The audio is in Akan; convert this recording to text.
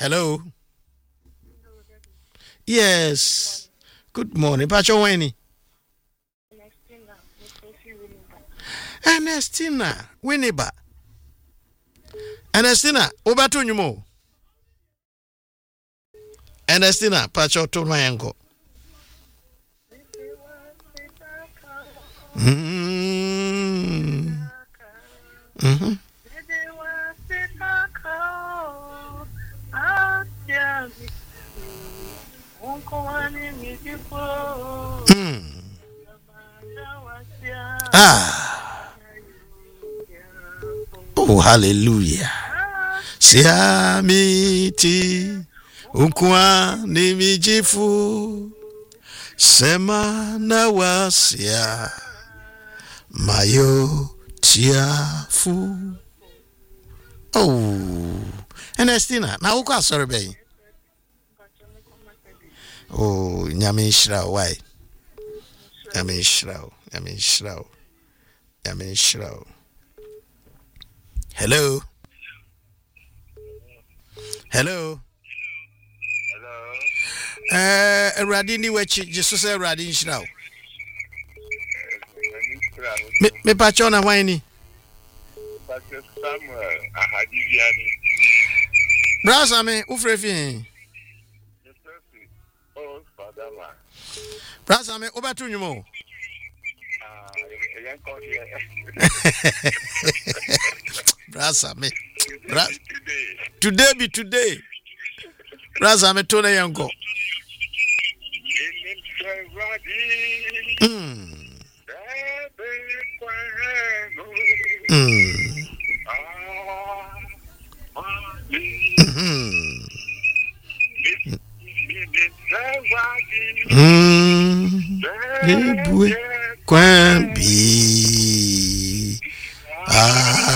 Hello. Yes. Good morning. Pacho Weni. Ernestina Winiba. Ernestina, Obatu Nyumo. Ernestina, Pacho to my uncle. Oh, hallelujah. Siamiti ukwa nimijifu sema na wasia mayo tiafu. Oh, Ernestina, na uko asori be. Oh, nyame nshira why? Nyame nshira. Hello. Eradi ni wechi Jesus eradi nshira. Me pacho na why? Pastor Samuel Ahadiviani. Brasa me ufrefi. Oh, Father man. Brasa me obatu nyumo. Brasa me. Today be today. Brasa me tone yanko. Kwambi